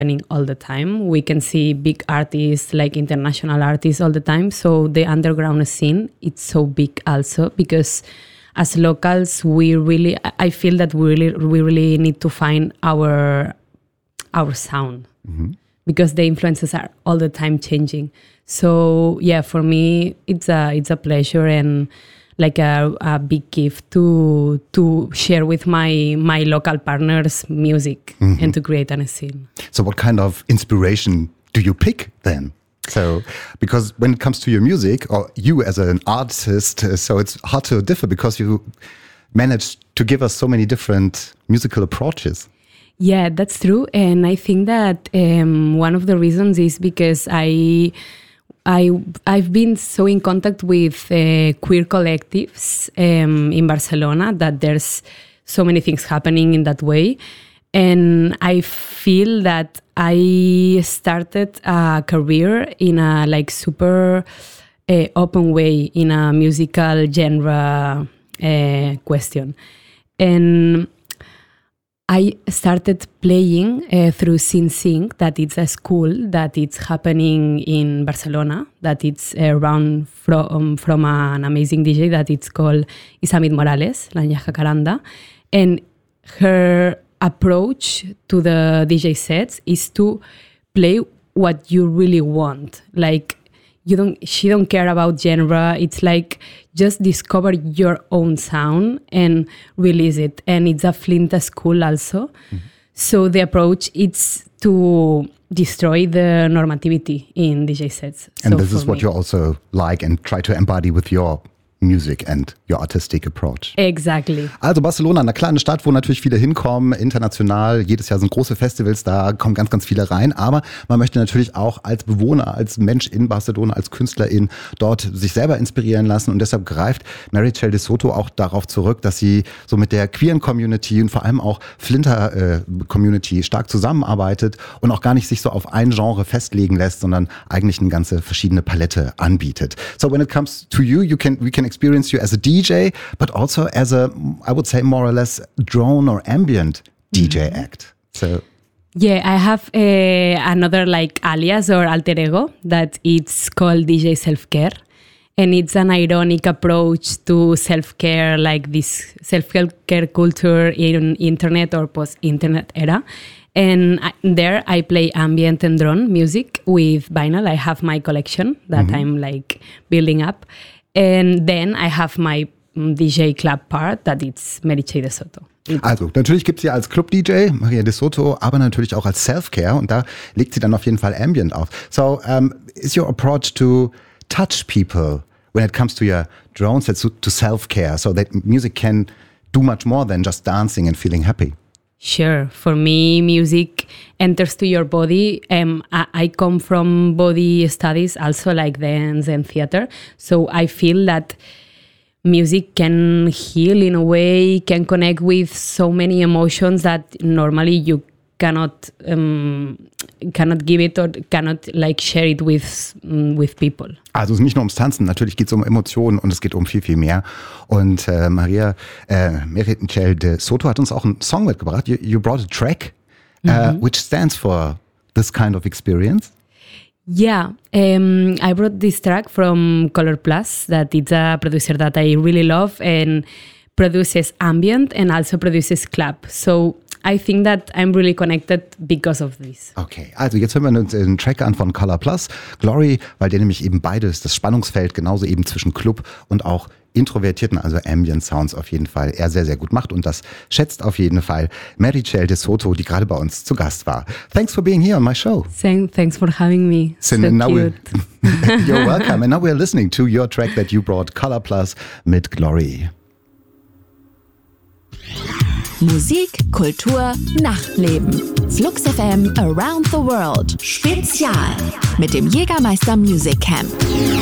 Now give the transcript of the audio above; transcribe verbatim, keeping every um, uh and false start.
happening all the time. We can see big artists, like international artists all the time. So the underground scene, it's so big also because as locals, we really, I feel that we really, we really need to find our, our sound mm-hmm. because the influences are all the time changing. So yeah, for me, it's a, it's a pleasure and like a, a big gift to to share with my my local partners music mm-hmm. and to create a scene. So what kind of inspiration do you pick then? So because when it comes to your music or you as an artist, uh, so it's hard to differ because you managed to give us so many different musical approaches. Yeah, that's true. And I think that um, one of the reasons is because I I, I've been so in contact with uh, queer collectives um, in Barcelona that there's so many things happening in that way. And I feel that I started a career in a like super uh, open way in a musical genre uh, question. And I started playing uh, through Sin Sync, that it's a school that it's happening in Barcelona, that it's uh, run from, from an amazing D J that it's called Isamit Morales, Lanya Jacaranda. And her approach to the D J sets is to play what you really want. Like, you don't, she don't care about genre. It's like just discover your own sound and release it. And it's a Flint school also. Mm-hmm. So the approach is to destroy the normativity in D J sets. And so this is what me. you also like and try to embody with your music and your artistic approach. Exactly. Also Barcelona, eine kleine Stadt, wo natürlich viele hinkommen, international. Jedes Jahr sind große Festivals, da kommen ganz, ganz viele rein. Aber man möchte natürlich auch als Bewohner, als Mensch in Barcelona, als Künstlerin dort sich selber inspirieren lassen. Und deshalb greift Meritxell de Soto auch darauf zurück, dass sie so mit der queeren Community und vor allem auch Flinter äh, Community stark zusammenarbeitet und auch gar nicht sich so auf ein Genre festlegen lässt, sondern eigentlich eine ganze verschiedene Palette anbietet. So when it comes to you, you can we can experience you as a D J, but also as a, I would say more or less drone or ambient D J mm-hmm. act. So yeah, I have a, another like alias or alter ego that it's called D J Self-Care. And it's an ironic approach to self-care, like this self-care culture in internet or post-internet era. And I, there I play ambient and drone music with vinyl. I have my collection that mm-hmm. I'm like building up. And then I have my D J Club part, that it's Meritxell de Soto. Also, natürlich gibt sie als Club-D J, Maria de Soto, aber natürlich auch als Self-Care und da legt sie dann auf jeden Fall Ambient auf. So, um, is your approach to touch people when it comes to your drone sets, to self-care, so that music can do much more than just dancing and feeling happy? Sure. For me, music enters to your body. Um, I, I come from body studies, also like dance and theater. So I feel that music can heal in a way, can connect with so many emotions that normally you cannot um, cannot give it or cannot like share it with um, with people. Also es ist nicht nur ums Tanzen, natürlich geht es um Emotionen und es geht um viel, viel mehr. Und äh, Maria äh, Meritxell de Soto hat uns auch einen Song mitgebracht. You, you brought a track, uh, mm-hmm. which stands for this kind of experience. Yeah, um, I brought this track from Color Plus, that it's a producer that I really love and produces ambient and also produces club. So I think that I'm really connected because of this. Okay, also jetzt hören wir uns den Track an von Color Plus, Glory, weil der nämlich eben beides, das Spannungsfeld genauso eben zwischen Club und auch introvertierten, also Ambient Sounds auf jeden Fall er sehr, sehr gut macht und das schätzt auf jeden Fall Meritxell de Soto, die gerade bei uns zu Gast war. Thanks for being here on my show. Thanks for having me. So, so now cute. You're welcome. And now we're listening to your track that you brought, Color Plus mit Glory. Musik, Kultur, Nachtleben. Flux F M Around the World. Spezial mit dem Jägermeister Music Camp.